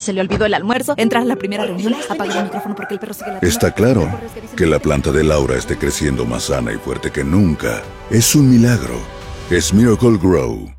se le olvidó el almuerzo, entrar a la primera reunión, apagar el micrófono porque el perro sigue la... Está claro que la planta de Laura esté creciendo más sana y fuerte que nunca. Es un milagro. Es Miracle Grow.